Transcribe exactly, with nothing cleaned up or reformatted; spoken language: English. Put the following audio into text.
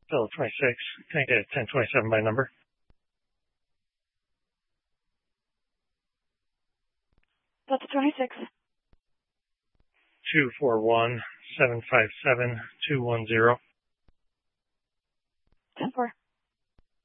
Delta twenty-six. Can I get ten twenty-seven by number? Delta twenty-six. two four one, seven five seven, two one zero.